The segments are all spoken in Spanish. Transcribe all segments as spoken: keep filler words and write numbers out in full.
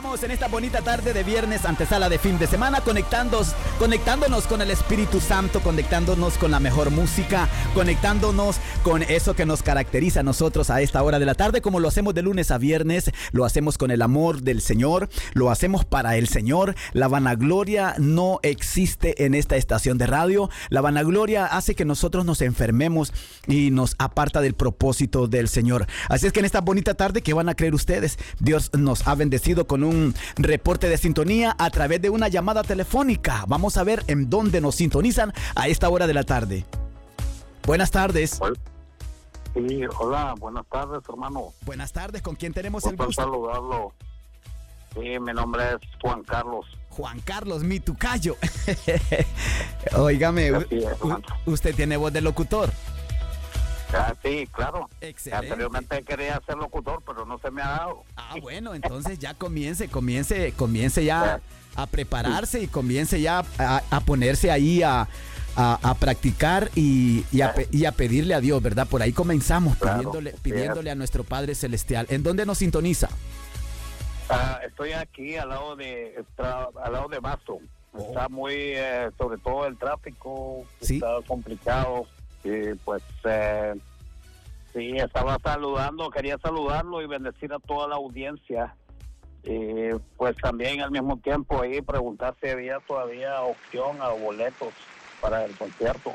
estamos en esta bonita tarde de viernes, antesala de fin de semana, conectándonos, conectándonos con el Espíritu Santo, conectándonos con la mejor música, conectándonos con eso que nos caracteriza a nosotros a esta hora de la tarde, como lo hacemos de lunes a viernes. Lo hacemos con el amor del Señor, lo hacemos para el Señor. La vanagloria no existe en esta estación de radio. La vanagloria hace que nosotros nos enfermemos y nos aparta del propósito del Señor. Así es que en esta bonita tarde, ¿qué van a creer ustedes? Dios nos ha bendecido con un reporte de sintonía a través de una llamada telefónica. Vamos a ver en dónde nos sintonizan a esta hora de la tarde. Buenas tardes. Sí, hola, buenas tardes, hermano. Buenas tardes, ¿con quién tenemos Por el gusto? saludarlo. Sí, mi nombre es Juan Carlos. Juan Carlos, mi tucayo. Óigame, Así es, u- usted tiene voz de locutor. Ah, sí, claro. Excelente. Anteriormente quería ser locutor, pero no se me ha dado. Ah, bueno, entonces ya comience, comience, comience ya a prepararse y comience ya a, a ponerse ahí a, a, a practicar y, y, a, pe- y a pedirle a Dios, ¿verdad? Por ahí comenzamos Claro, pidiéndole, así pidiéndole a nuestro Padre Celestial. ¿En dónde nos sintoniza? Ah, estoy aquí al lado de tra- al lado de Basto. Oh. Está muy, eh, sobre todo el tráfico, Sí. está complicado. Y pues, eh, sí, estaba saludando, quería saludarlo y bendecir a toda la audiencia. Y pues también al mismo tiempo ahí preguntar si había todavía opción a boletos para el concierto.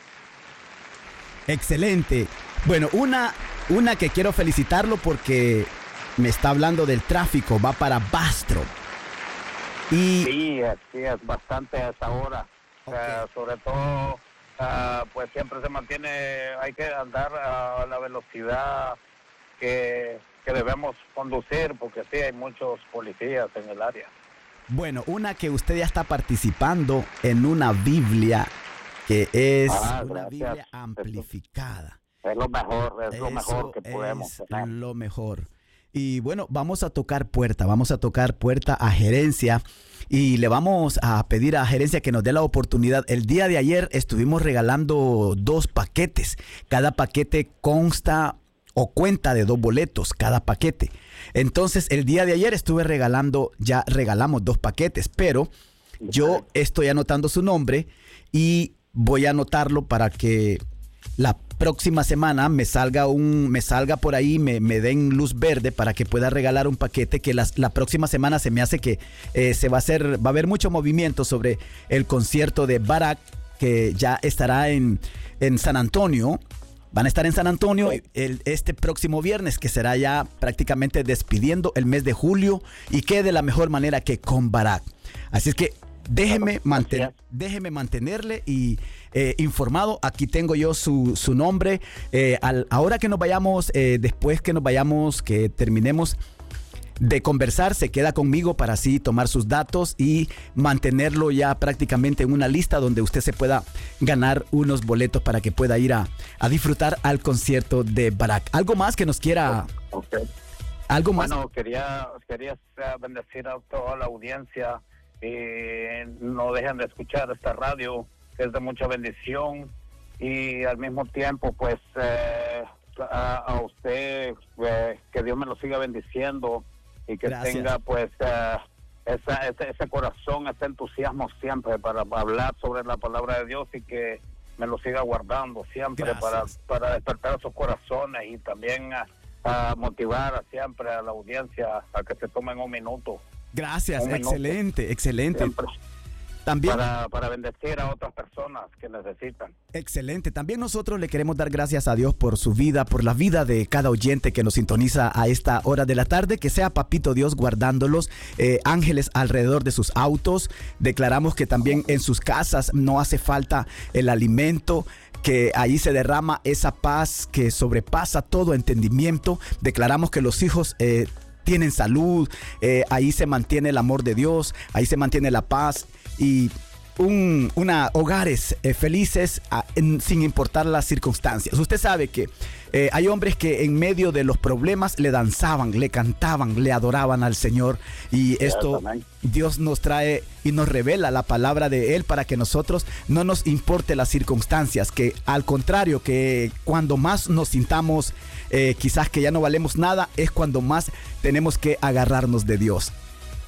Excelente. Bueno, una, una que quiero felicitarlo porque me está hablando del tráfico, va para Bastrop. Y Sí, sí, es bastante a esa hora. Ok. Eh, sobre todo, ah, pues siempre se mantiene, hay que andar a la velocidad que, que debemos conducir, porque sí, hay muchos policías en el área. bueno, una que usted ya está participando en una Biblia que es Ah, una gracias. Biblia amplificada. Es lo mejor, es lo Eso mejor que podemos es tener. lo mejor. Y bueno, vamos a tocar puerta, vamos a tocar puerta a gerencia y le vamos a pedir a gerencia que nos dé la oportunidad. El día de ayer estuvimos regalando dos paquetes. Cada paquete consta o cuenta de dos boletos, cada paquete. Entonces, el día de ayer estuve regalando, ya regalamos dos paquetes, pero yo estoy anotando su nombre y voy a anotarlo para que la próxima semana me salga un me salga por ahí, me, me den luz verde para que pueda regalar un paquete que las, la próxima semana se me hace que eh, se va a hacer, va a haber mucho movimiento sobre el concierto de Barak, que ya estará en, en San Antonio. Van a estar en San Antonio el, este próximo viernes, que será ya prácticamente despidiendo el mes de julio, y que de la mejor manera que con Barak. Así es que déjeme, manten, déjeme mantenerle y eh, informado. Aquí tengo yo su, su nombre. Eh, al, ahora que nos vayamos, eh, después que nos vayamos, que terminemos de conversar, se queda conmigo para así tomar sus datos y mantenerlo ya prácticamente en una lista donde usted se pueda ganar unos boletos para que pueda ir a, a disfrutar al concierto de Barak. ¿Algo más que nos quiera? Okay. ¿Algo más? Bueno, quería, quería eh, bendecir a toda la audiencia. Y no dejen de escuchar esta radio, que es de mucha bendición, y al mismo tiempo pues eh, a, a usted eh, que Dios me lo siga bendiciendo y que Gracias. tenga pues eh, esa, ese, ese corazón, ese entusiasmo siempre para hablar sobre la palabra de Dios, y que me lo siga guardando siempre para, Gracias. para despertar sus corazones, y también a, a motivar a siempre a la audiencia a que se tomen un minuto. Gracias, Un minuto. excelente, excelente. Siempre. También, Para, para bendecir a otras personas que necesitan. excelente. También nosotros le queremos dar gracias a Dios por su vida, por la vida de cada oyente que nos sintoniza a esta hora de la tarde. Que sea Papito Dios guardándolos, eh, ángeles alrededor de sus autos. Declaramos que también en sus casas no hace falta el alimento, que ahí se derrama esa paz que sobrepasa todo entendimiento. Declaramos que los hijos eh, tienen salud, eh, ahí se mantiene el amor de Dios, ahí se mantiene la paz y un, una hogares eh, felices a, en, sin importar las circunstancias. Usted sabe que eh, hay hombres que en medio de los problemas le danzaban, le cantaban, le adoraban al Señor, y esto Dios nos trae y nos revela la palabra de Él para que nosotros no nos importe las circunstancias, que al contrario, que cuando más nos sintamos eh, quizás que ya no valemos nada, es cuando más tenemos que agarrarnos de Dios.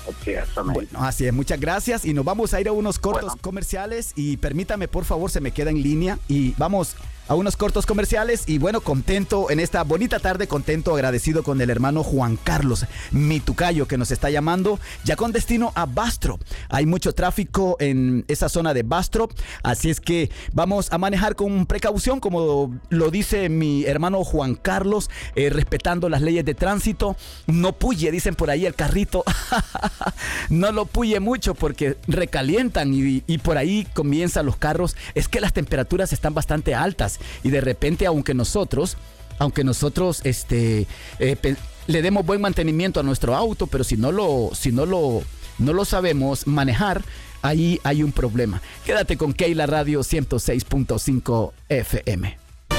Así es, amén. Bueno, así es, muchas gracias y nos vamos a ir a unos cortos Bueno. comerciales y permítame, por favor, se me queda en línea y vamos a unos cortos comerciales y bueno, contento en esta bonita tarde, contento, agradecido con el hermano Juan Carlos, mi tucayo, que nos está llamando ya con destino a Bastrop. Hay mucho tráfico en esa zona de Bastrop, así es que vamos a manejar con precaución, como lo dice mi hermano Juan Carlos, eh, respetando las leyes de tránsito. No puye, dicen por ahí el carrito, no lo puye mucho porque recalientan y, y por ahí comienzan los carros. Es que las temperaturas están bastante altas. Y de repente, aunque nosotros, aunque nosotros este, eh, pe- le demos buen mantenimiento a nuestro auto, pero si no lo, si no lo, no lo sabemos manejar, ahí hay un problema. Quédate con Keila Radio ciento seis punto cinco F M.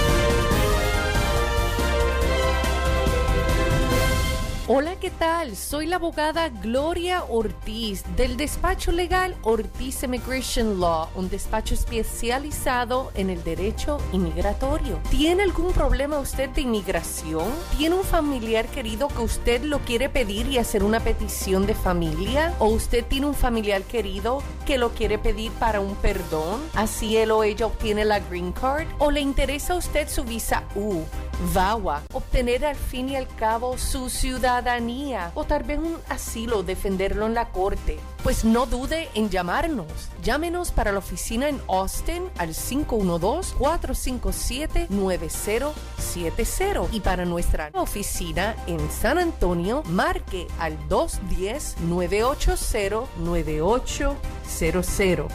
Hola, ¿qué tal? Soy la abogada Gloria Ortiz del despacho legal Ortiz Immigration Law, un despacho especializado en el derecho inmigratorio. ¿Tiene algún problema usted de inmigración? ¿Tiene un familiar querido que usted lo quiere pedir y hacer una petición de familia? ¿O usted tiene un familiar querido que lo quiere pedir para un perdón? Así él o ella obtiene la Green Card. ¿O le interesa a usted su visa U, V A W A, obtener al fin y al cabo su ciudadanía o tal vez un asilo, defenderlo en la corte? Pues no dude en llamarnos. Llámenos para la oficina en Austin al cinco uno dos, cuatro cinco siete, nueve cero siete cero y para nuestra oficina en San Antonio marque al dos uno cero, nueve ocho cero, nueve ocho cero cero.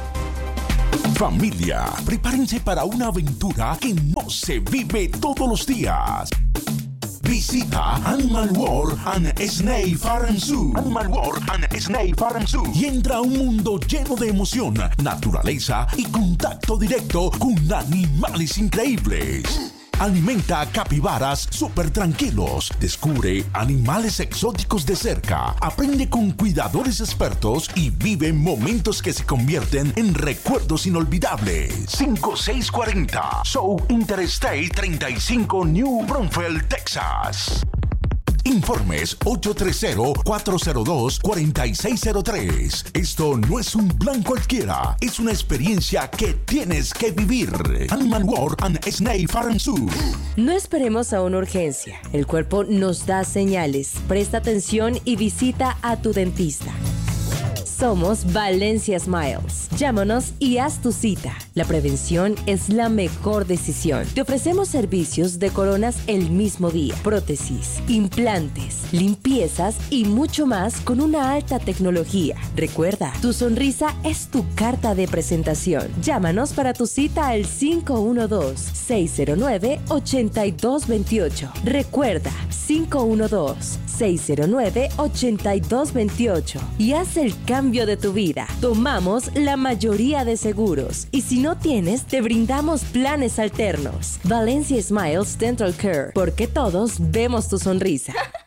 Familia, prepárense para una aventura que no se vive todos los días. Visita Animal World and Snake Farm Zoo. Animal World and Snake Farm Zoo. Y entra a un mundo lleno de emoción, naturaleza y contacto directo con animales increíbles. Alimenta capibaras súper tranquilos. Descubre animales exóticos de cerca. Aprende con cuidadores expertos y vive momentos que se convierten en recuerdos inolvidables. cinco seis cuarenta South Interstate treinta y cinco, New Braunfels, Texas. Informes ocho tres cero, cuatro cero dos, cuatro seis cero tres. Esto no es un plan cualquiera, es una experiencia que tienes que vivir. Animal World and Snake Farm Zoo. No esperemos a una urgencia. El cuerpo nos da señales. Presta atención y visita a tu dentista. Somos Valencia Smiles. Llámanos y haz tu cita. La prevención es la mejor decisión. Te ofrecemos servicios de coronas el mismo día, prótesis, implantes, limpiezas y mucho más con una alta tecnología. Recuerda, tu sonrisa es tu carta de presentación. Llámanos para tu cita al cinco uno dos, seis cero nueve, ocho dos dos ocho. Recuerda, cinco uno dos, seis cero nueve, ocho dos dos ocho y haz el cambio de tu vida. Tomamos la mayoría de seguros y si no tienes, te brindamos planes alternos. Valencia Smiles Dental Care, porque todos vemos tu sonrisa.